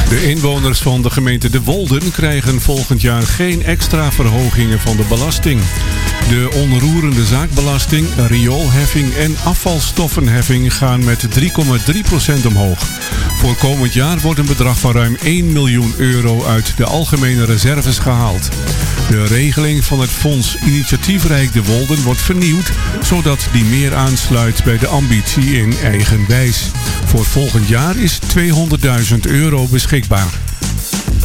De inwoners van de gemeente De Wolden krijgen volgend jaar geen extra verhogingen van de belasting. De onroerende zaakbelasting, rioolheffing en afvalstoffenheffing gaan met 3,3% omhoog. Voor komend jaar wordt een bedrag van ruim 1 miljoen euro uit de algemene reserves gehaald. De regeling van het fonds Initiatiefrijk De Wolden wordt vernieuwd, zodat die meer aansluit bij de ambitie in eigen wijs. Voor volgend jaar is 200.000 euro beschikbaar.